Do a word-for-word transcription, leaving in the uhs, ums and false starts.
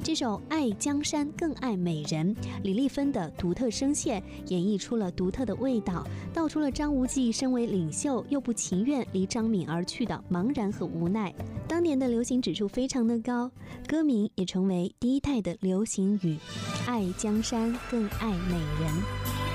这首《爱江山更爱美人》，李丽芬的独特声线演绎出了独特的味道，道出了张无忌身为领袖又不情愿离张敏而去的茫然和无奈。当年的流行指数非常的高，歌名也成为第一代的流行语，爱江山更爱美人。